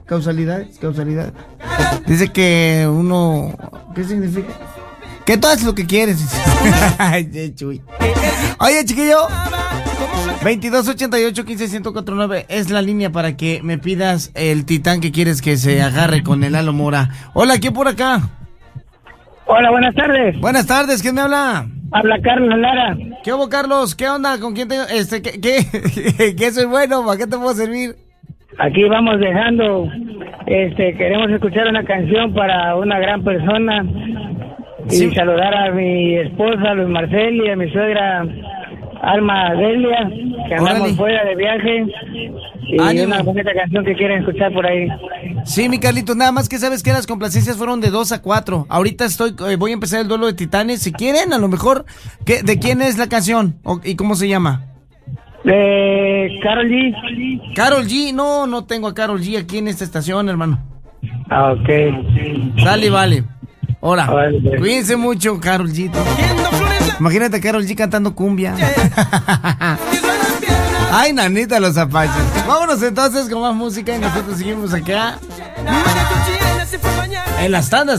causalidad. Dice que uno... ¿Qué significa? Que tú haces lo que quieres. Ay, Chuy. Oye, chiquillo, 2288-14149 es la línea para que me pidas el titán que quieres que se agarre con el Lalo Mora. Hola, ¿quién por acá? Hola, buenas tardes. Buenas tardes, ¿quién me habla? Habla Carlos Lara. ¿Qué hubo, Carlos? ¿Qué onda? ¿Con quién tengo? ¿Qué soy bueno? ¿Para qué te puedo servir? Aquí vamos dejando, queremos escuchar una canción para una gran persona y Sí. saludar a mi esposa Luis Marcel y a mi suegra Alma Delia, que andamos Órale. fuera de viaje, y Ánimo. una bonita canción que quieren escuchar por ahí. Sí, mi Carlito, nada más que sabes que las complacencias fueron de 2 a 4. Ahorita voy a empezar el duelo de titanes. Si quieren, a lo mejor, ¿de quién es la canción? ¿Y cómo se llama? De Karol G. Karol G, no tengo a Karol G aquí en esta estación, hermano. Ah, ok. Dale, vale. Ahora, Vale. cuídense mucho, Karol G. Imagínate a Karol G cantando cumbia. Ay, nanita, los apaches. Vámonos entonces con más música y nosotros seguimos acá en las tandas.